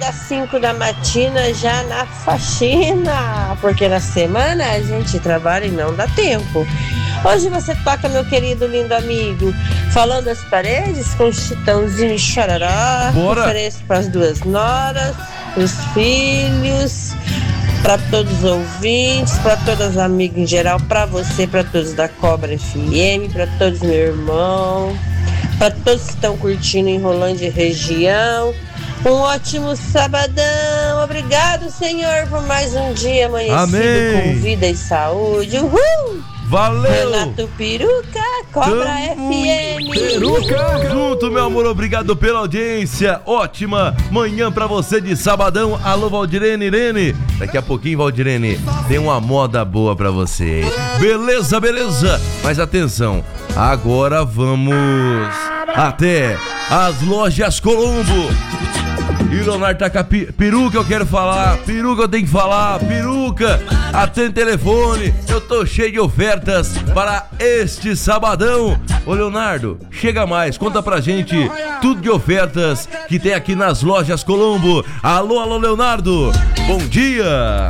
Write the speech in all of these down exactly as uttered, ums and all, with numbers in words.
das cinco da matina já na faxina, porque na semana a gente trabalha e não dá tempo. Hoje você toca, meu querido lindo amigo, Falando as Paredes, com Chitãozinho e Chororó. Bora. Ofereço para as duas noras, os filhos, para todos os ouvintes, para todas as amigas em geral, para você, para todos da Cobra F M, para todos meu irmão, para todos que estão curtindo em Rolândia e região. Um ótimo sabadão. Obrigado, Senhor, por mais um dia amanhecido. Amém. Com vida e saúde. Uhul! Valeu! Renato Peruca, Cobra Tamo F M. Peruca junto, meu amor, obrigado pela audiência. Ótima manhã pra você de sabadão. Alô, Valdirene, Irene. Daqui a pouquinho, Valdirene, tem uma moda boa pra você. Beleza, beleza. Mas atenção, agora vamos até as lojas Colombo. E o Leonardo tá com a pi- peruca, eu quero falar. Peruca, eu tenho que falar. Peruca, atende telefone. Eu tô cheio de ofertas para este sabadão. Ô, Leonardo, chega mais. Conta pra gente tudo de ofertas que tem aqui nas lojas Colombo. Alô, alô, Leonardo. Bom dia.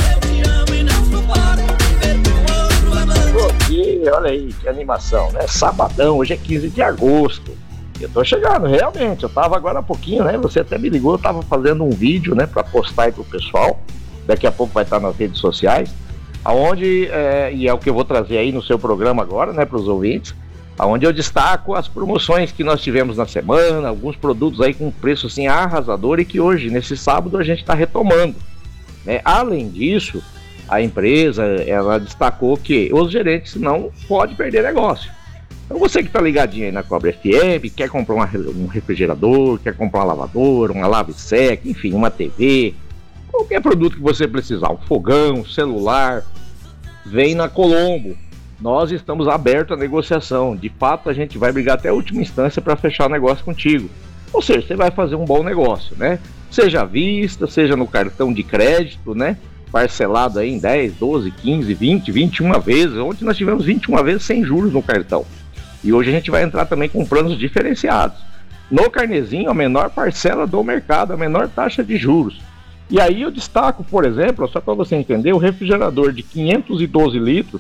Bom dia, olha aí, que animação, né? Sabadão, hoje é quinze de agosto. Eu tô chegando, realmente, eu tava agora há pouquinho, né, você até me ligou, eu tava fazendo um vídeo, né, pra postar aí pro pessoal, daqui a pouco vai estar nas redes sociais, aonde, é, e é o que eu vou trazer aí no seu programa agora, né, pros ouvintes, aonde eu destaco as promoções que nós tivemos na semana, alguns produtos aí com preço, assim, arrasador e que hoje, nesse sábado, a gente tá retomando, né. Além disso, a empresa, ela destacou que os gerentes não podem perder negócio. Então você que tá ligadinho aí na Cobra F M, quer comprar uma, um refrigerador, quer comprar uma lavadora, uma lave-seca, enfim, uma T V, qualquer produto que você precisar, um fogão, celular, vem na Colombo. Nós estamos abertos à negociação. De fato, a gente vai brigar até a última instância para fechar o negócio contigo. Ou seja, você vai fazer um bom negócio, né? Seja à vista, seja no cartão de crédito, né? Parcelado aí em dez, doze, quinze, vinte, vinte e uma vezes. Ontem nós tivemos vinte e uma vezes sem juros no cartão. E hoje a gente vai entrar também com planos diferenciados. No carnezinho, a menor parcela do mercado, a menor taxa de juros. E aí eu destaco, por exemplo, só para você entender, o refrigerador de quinhentos e doze litros,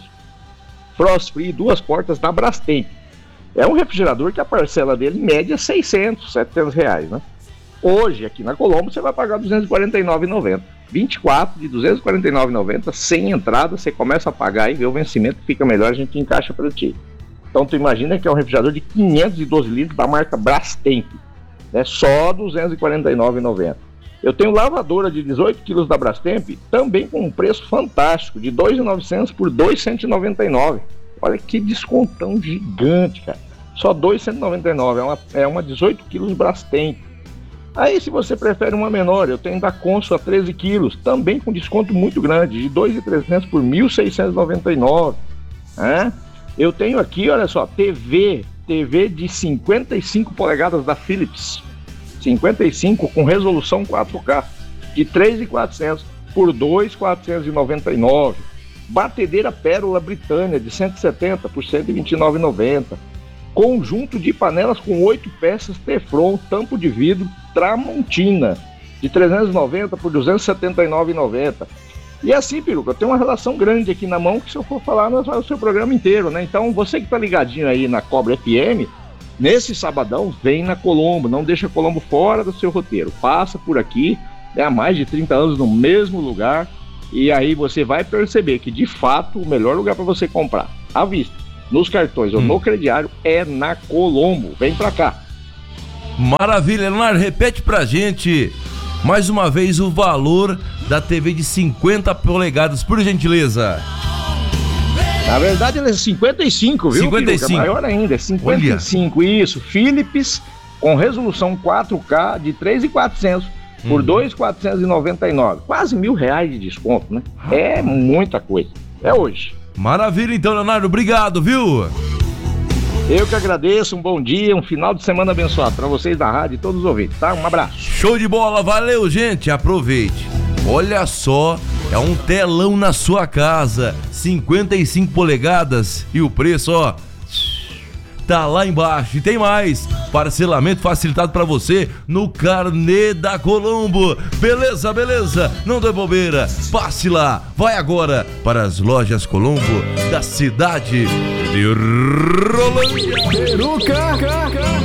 Frost Free, duas portas da Brastemp. É um refrigerador que a parcela dele, em média, é seiscentos, setecentos reais, né? Hoje, aqui na Colombo, você vai pagar duzentos e quarenta e nove reais e noventa centavos. vinte e quatro de duzentos e quarenta e nove reais e noventa centavos, sem entrada, você começa a pagar e vê o vencimento, fica melhor, a gente encaixa para ti. Então tu imagina que é um refrigerador de quinhentos e doze litros da marca Brastemp, né? Só duzentos e quarenta e nove reais e noventa centavos. Eu tenho lavadora de dezoito quilos da Brastemp, também com um preço fantástico, de dois mil e novecentos reais por dois mil cento e noventa e nove reais. Olha que descontão gigante, cara. Só dois mil cento e noventa e nove reais, é uma, é uma dezoito quilos Brastemp. Aí se você prefere uma menor, eu tenho da Consul a treze quilos, também com desconto muito grande, de dois mil e trezentos reais por mil seiscentos e noventa e nove reais. Né? Eu tenho aqui, olha só, T V, T V de cinquenta e cinco polegadas da Philips, cinquenta e cinco com resolução quatro K, de três mil e quatrocentos por dois mil quatrocentos e noventa e nove reais. Batedeira Pérola Britânia de cento e setenta por cento e vinte e nove reais e noventa centavos. Conjunto de panelas com oito peças Teflon, tampo de vidro Tramontina, de trezentos e noventa por duzentos e setenta e nove reais e noventa centavos. E assim, Peruca, eu tenho uma relação grande aqui na mão que se eu for falar, nós vamos o seu programa inteiro, né? Então, você que tá ligadinho aí na Cobra F M, nesse sabadão, vem na Colombo, não deixa Colombo fora do seu roteiro. Passa por aqui, né, há mais de trinta anos no mesmo lugar, e aí você vai perceber que, de fato, o melhor lugar para você comprar, à vista, nos cartões hum. ou no crediário, é na Colombo. Vem pra cá. Maravilha, Leonardo, repete pra gente mais uma vez o valor da T V de cinquenta polegadas, por gentileza. Na verdade ela é cinquenta e cinco, viu? cinquenta e cinco. É maior ainda, é cinquenta e cinco. Olha. Isso, Philips com resolução quatro K de três mil e quatrocentos por hum. dois mil quatrocentos e noventa e nove. Quase mil reais de desconto, né? É muita coisa. É hoje. Maravilha então, Leonardo, obrigado, viu? Eu que agradeço, um bom dia, um final de semana abençoado para vocês da rádio e todos os ouvintes, tá? Um abraço. Show de bola, valeu, gente, aproveite. Olha só, é um telão na sua casa, cinquenta e cinco polegadas e o preço, ó, tá lá embaixo. E tem mais, parcelamento facilitado pra você no Carnê da Colombo. Beleza, beleza? Não dê bobeira. Passe lá. Vai agora para as lojas Colombo da cidade de Rolândia. Peruca.